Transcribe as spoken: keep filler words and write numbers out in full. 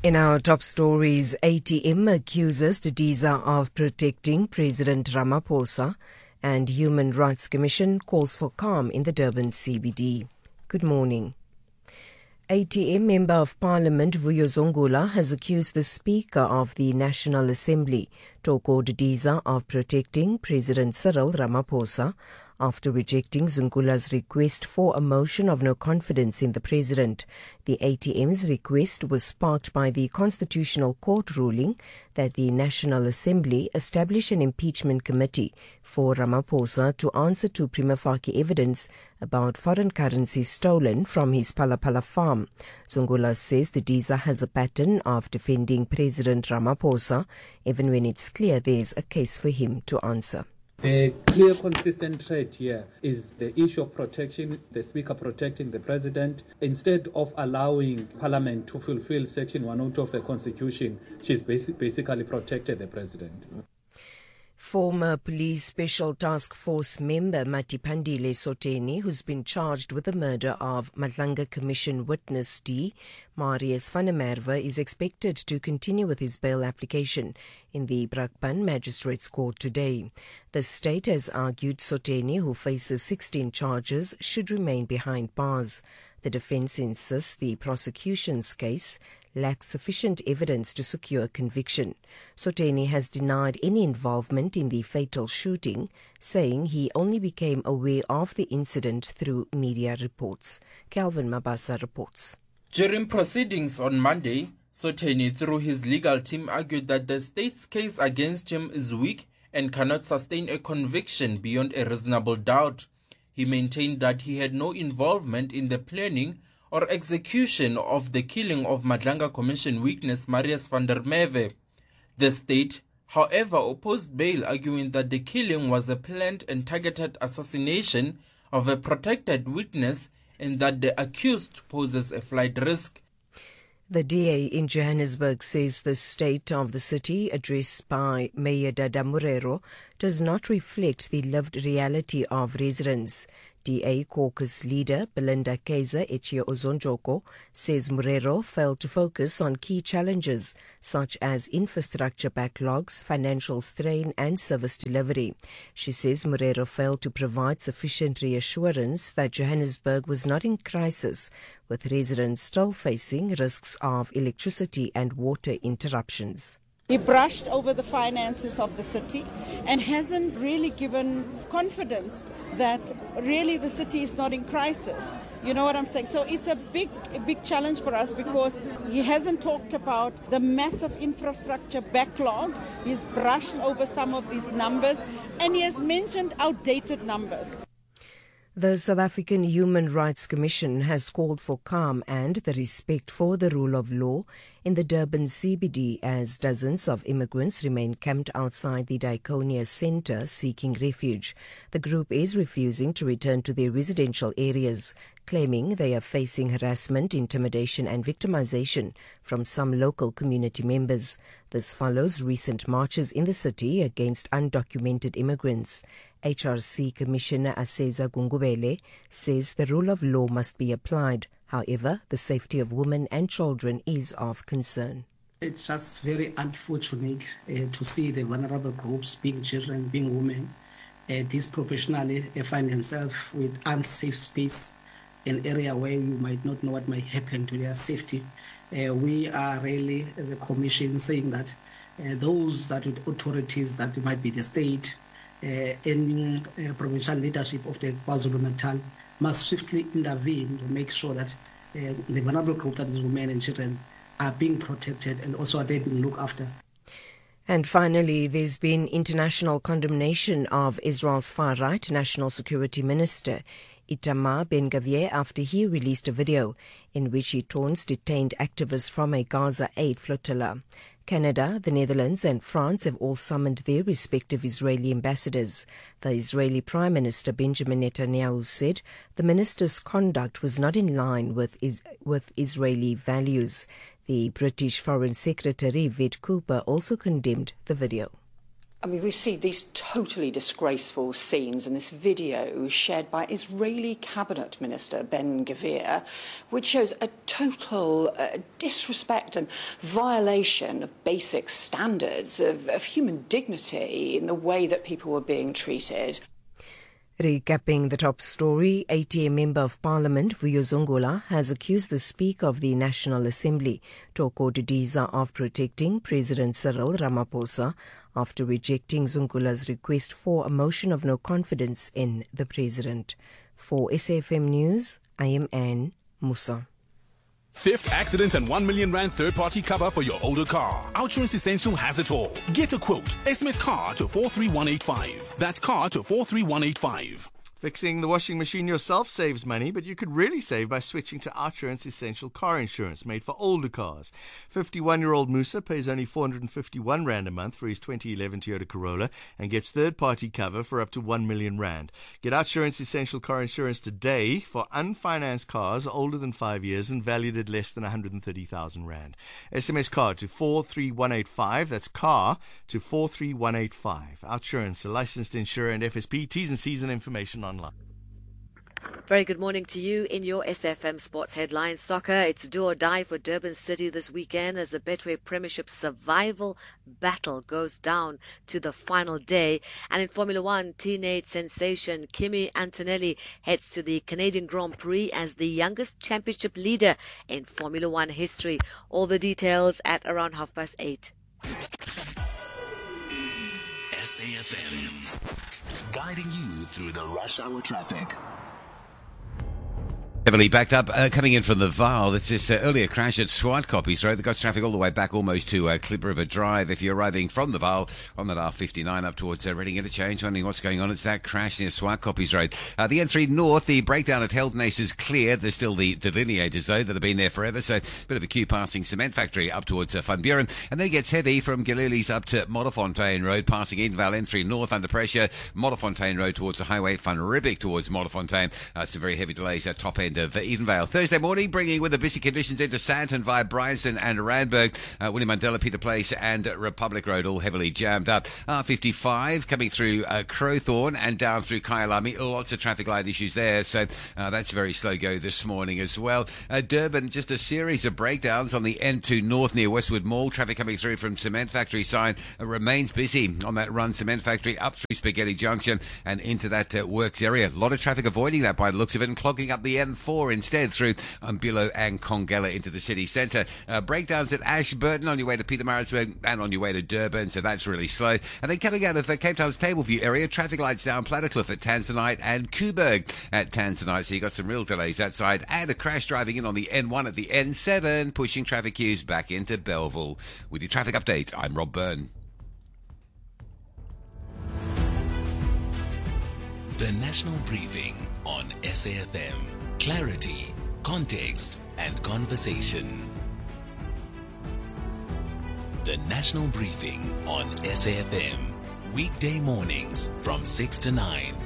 In our top stories, A T M accuses Didiza of protecting President Ramaphosa, and Human Rights Commission calls for calm in the Durban C B D. Good morning. A T M Member of Parliament Vuyozongula has accused the Speaker of the National Assembly, Toko Didiza, of protecting President Cyril Ramaphosa after rejecting Zungula's request for a motion of no confidence in the President. The A T M's request was sparked by the Constitutional Court ruling that the National Assembly establish an impeachment committee for Ramaphosa to answer to prima facie evidence about foreign currency stolen from his Palapala farm. Zungula says Didiza has a pattern of defending President Ramaphosa even when it's clear there's a case for him to answer. The clear, consistent threat here is the issue of protection, the Speaker protecting the President. Instead of allowing Parliament to fulfill Section one oh two of the Constitution, she's basically protected the President. Former Police Special Task Force member Matipandile Soteni, who's been charged with the murder of Madlanga Commission witness D. Marius van der Merwe, is expected to continue with his bail application in the Brakpan Magistrates Court today. The state has argued Soteni, who faces sixteen charges, should remain behind bars. The defence insists the prosecution's case lacks sufficient evidence to secure conviction. Soteni has denied any involvement in the fatal shooting, saying he only became aware of the incident through media reports. Calvin Mabasa reports. During proceedings on Monday, Soteni, through his legal team, argued that the state's case against him is weak and cannot sustain a conviction beyond a reasonable doubt. He maintained that he had no involvement in the planning or execution of the killing of Madlanga Commission witness Marius van der Merwe. The state, however, opposed bail, arguing that the killing was a planned and targeted assassination of a protected witness and that the accused poses a flight risk. The D A in Johannesburg says the state of the city, addressed by Mayor Dada Murero, does not reflect the lived reality of residents. D A caucus leader Belinda Kaiser Echia Ozonjoko says Murero failed to focus on key challenges such as infrastructure backlogs, financial strain and service delivery. She says Murero failed to provide sufficient reassurance that Johannesburg was not in crisis, with residents still facing risks of electricity and water interruptions. He brushed over the finances of the city and hasn't really given confidence that really the city is not in crisis. You know what I'm saying? So it's a big, a big challenge for us because he hasn't talked about the massive infrastructure backlog. He's brushed over some of these numbers and he has mentioned outdated numbers. The South African Human Rights Commission has called for calm and the respect for the rule of law in the Durban C B D as dozens of immigrants remain camped outside the Diakonia Centre seeking refuge. The group is refusing to return to their residential areas, claiming they are facing harassment, intimidation and victimization from some local community members. This follows recent marches in the city against undocumented immigrants. H R C Commissioner Aseza Gungubele says the rule of law must be applied. However, the safety of women and children is of concern. It's just very unfortunate uh, to see the vulnerable groups, being children, being women, uh, disproportionately uh, find themselves with unsafe space, an area where you might not know what might happen to their safety. Uh, we are really, as a commission, saying that uh, those that with authorities, that might be the state, uh, any uh, provincial leadership of the KwaZulu-Natal, must swiftly intervene to make sure that uh, the vulnerable group, that is women and children, are being protected and also are they being looked after. And finally, there's been international condemnation of Israel's far-right National Security Minister Itamar Ben-Gvir after he released a video in which he taunts detained activists from a Gaza aid flotilla. Canada, the Netherlands and France have all summoned their respective Israeli ambassadors. The Israeli Prime Minister Benjamin Netanyahu said the minister's conduct was not in line with, is, with Israeli values. The British Foreign Secretary Ved Cooper also condemned the video. I mean, we've seen these totally disgraceful scenes in this video shared by Israeli Cabinet Minister Ben-Gvir, which shows a total uh, disrespect and violation of basic standards of, of human dignity in the way that people were being treated. Recapping the top story, A T A Member of Parliament Vuyo Zungula has accused the Speaker of the National Assembly, Toko Didiza, of protecting President Cyril Ramaphosa after rejecting Zungula's request for a motion of no confidence in the President. For S A F M News, I am Anne Musa. Theft, accident and one million rand third-party cover for your older car. Outsurance Essential has it all. Get a quote. S M S CAR to four three one eight five. That's CAR to four three one eight five. Fixing the washing machine yourself saves money, but you could really save by switching to Outsurance Essential Car Insurance, made for older cars. fifty-one-year-old Musa pays only four hundred fifty-one rand a month for his twenty eleven Toyota Corolla and gets third-party cover for up to one million rand. Get Outsurance Essential Car Insurance today for unfinanced cars older than five years and valued at less than one hundred thirty thousand rand. S M S CAR to four three one eight five. That's CAR to four three one eight five. Outsurance, a licensed insurer and F S P. T's and C's and information online. Very good morning to you. In your S F M Sports Headlines Soccer, it's do or die for Durban City this weekend as the Betway Premiership survival battle goes down to the final day. And in Formula One, teenage sensation Kimi Antonelli heads to the Canadian Grand Prix as the youngest championship leader in Formula One history. All the details at around half past eight. S A F M, guiding you through the rush hour traffic. Heavily backed up, uh, coming in from the Vaal. It's this uh, earlier crash at Swartkoppies Road that got traffic all the way back almost to uh, Klip River Drive. If you're arriving from the Vaal on that R fifty-nine up towards uh, Reading Interchange, wondering what's going on, it's that crash near Swartkoppies Road. Uh, the N three North, the breakdown at Heldnace is cleared. There's still the delineators, though, that have been there forever, so a bit of a queue passing Cement Factory up towards uh, Van Buren. And then it gets heavy from Galilee's up to Modderfontein Road, passing Edenvale N three North under pressure. Modderfontein Road towards the highway, Van Riebeek towards Modderfontein. Uh, some very heavy delays at top end of uh, Edenvale. Thursday morning, bringing with the busy conditions into Sandton via Bryanston and Randburg, uh, William Mandela, Peter Place and Republic Road all heavily jammed up. R fifty-five coming through uh, Crowthorne and down through Kyalami. Lots of traffic light issues there, so uh, that's very slow go this morning as well. Uh, Durban, just a series of breakdowns on the N two North near Westwood Mall. Traffic coming through from Cement Factory side uh, remains busy on that run. Cement Factory up through Spaghetti Junction and into that uh, works area. A lot of traffic avoiding that by the looks of it and clogging up the M four instead through Umbulo and Congella into the city centre. Uh, breakdowns at Ashburton on your way to Pietermaritzburg and on your way to Durban, so that's really slow. And then coming out of uh, Cape Town's Tableview area, traffic lights down Plattercliff at Tanzanite and Kuberg at Tanzanite, so you got some real delays that side. And a crash driving in on the N one at the N seven, pushing traffic queues back into Belleville. With your traffic update, I'm Rob Byrne. The National Briefing on S A F M. Clarity, context and conversation. The National Briefing on S A F M. Weekday mornings from six to nine.